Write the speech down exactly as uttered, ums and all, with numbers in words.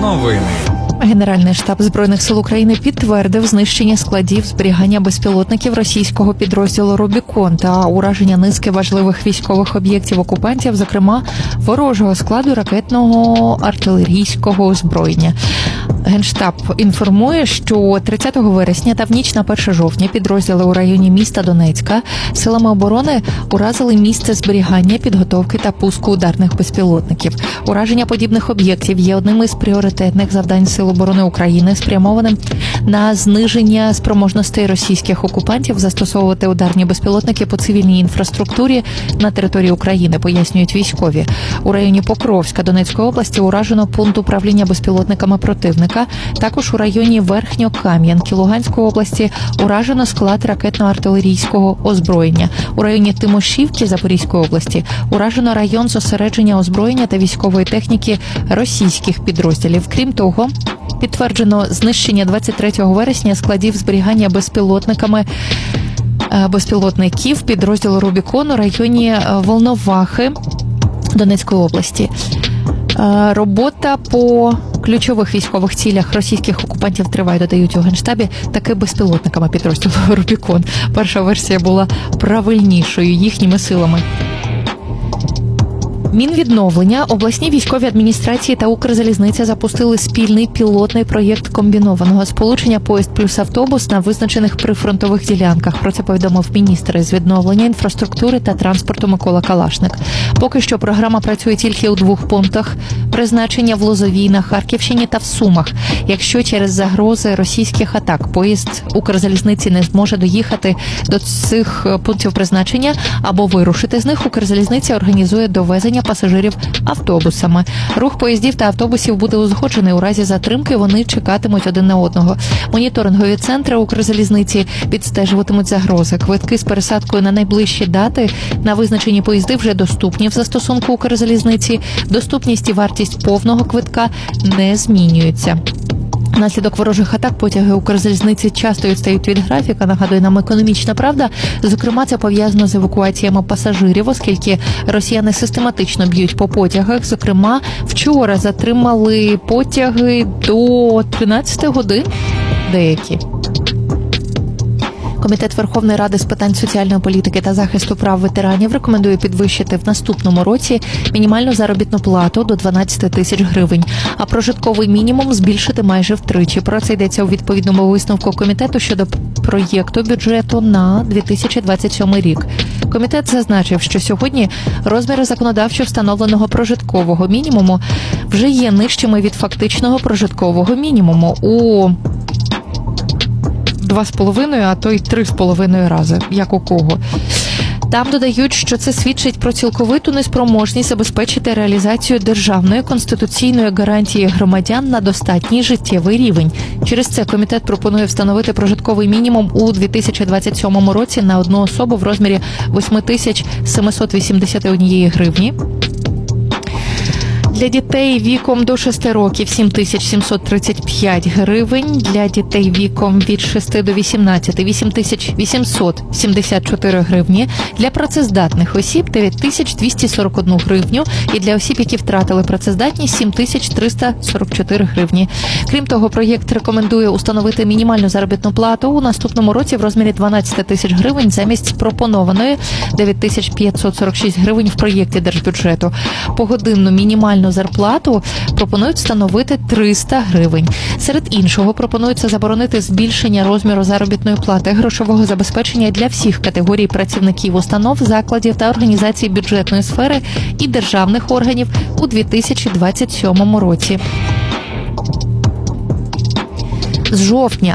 Новини. Генеральний штаб Збройних сил України підтвердив знищення складів зберігання безпілотників російського підрозділу «Рубікон» та ураження низки важливих військових об'єктів окупантів, зокрема ворожого складу ракетного артилерійського озброєння. Генштаб інформує, що тридцятого вересня та в ніч на перше жовтня підрозділи у районі міста Донецька силами оборони уразили місце зберігання, підготовки та пуску ударних безпілотників. Ураження подібних об'єктів є одним із пріоритетних завдань Сил оборони України, спрямованим на зниження спроможностей російських окупантів застосовувати ударні безпілотники по цивільній інфраструктурі на території України, пояснюють військові. У районі Покровська Донецької області уражено пункт управління безпілотниками противника. Також у районі Верхньокам'янки Луганської області уражено склад ракетно-артилерійського озброєння. У районі Тимошівки Запорізької області уражено район зосередження озброєння та військової техніки російських підрозділів. Крім того, підтверджено знищення двадцять третього вересня складів зберігання безпілотниками безпілотників підрозділу «Рубікон» у районі Волновахи Донецької області. Робота по ключових військових цілях російських окупантів триває, додають у Генштабі, таки безпілотниками підрозділу «Рубікон». Перша версія була правильнішою їхніми силами. Мінвідновлення, обласні військові адміністрації та Укрзалізниця запустили спільний пілотний проєкт комбінованого сполучення поїзд плюс автобус на визначених прифронтових ділянках. Про це повідомив міністр з відновлення інфраструктури та транспорту Микола Калашник. Поки що програма працює тільки у двох пунктах призначення в Лозовій на Харківщині та в Сумах. Якщо через загрози російських атак поїзд Укрзалізниці не зможе доїхати до цих пунктів призначення або вирушити з них, Укрзалізниця організує довезення пасажирів автобусами. Рух поїздів та автобусів буде узгоджений. У разі затримки вони чекатимуть один на одного. Моніторингові центри Укрзалізниці підстежуватимуть загрози. Квитки з пересадкою на найближчі дати на визначені поїзди вже доступні в застосунку Укрзалізниці. Доступність і вартість повного квитка не змінюються. Внаслідок ворожих атак потяги Укрзалізниці часто відстають від графіка, нагадує нам «Економічна правда». Зокрема, це пов'язано з евакуаціями пасажирів, оскільки росіяни систематично б'ють по потягах. Зокрема, вчора затримали потяги до тринадцяти годин деякі. Комітет Верховної Ради з питань соціальної політики та захисту прав ветеранів рекомендує підвищити в наступному році мінімальну заробітну плату до дванадцять тисяч гривень, а прожитковий мінімум збільшити майже втричі. Про це йдеться у відповідному висновку комітету щодо проєкту бюджету на дві тисячі двадцять сьомий рік. Комітет зазначив, що сьогодні розміри законодавчо встановленого прожиткового мінімуму вже є нижчими від фактичного прожиткового мінімуму у два з половиною, а то й три з половиною рази, як у кого. Там додають, що це свідчить про цілковиту неспроможність забезпечити реалізацію державної конституційної гарантії громадян на достатній життєвий рівень. Через це комітет пропонує встановити прожитковий мінімум у дві тисячі двадцять сьомому році на одну особу в розмірі вісім тисяч сімсот вісімдесят однієї гривні. Для дітей віком до шести років – сім тисяч сімсот тридцять п'ять гривень, для дітей віком від шести до вісімнадцяти – вісім тисяч вісімсот сімдесят чотири гривні, для працездатних осіб – дев'ять тисяч двісті сорок одну гривню і для осіб, які втратили працездатність – сім тисяч триста сорок чотири гривні. Крім того, проєкт рекомендує установити мінімальну заробітну плату у наступному році в розмірі дванадцять тисяч гривень замість пропонованої дев'ять тисяч п'ятсот сорок шість гривень в проєкті держбюджету. Погодинну мінімальну зарплату пропонують встановити триста гривень. Серед іншого пропонується заборонити збільшення розміру заробітної плати, грошового забезпечення для всіх категорій працівників установ, закладів та організацій бюджетної сфери і державних органів у дві тисячі двадцять сьомому році. З жовтня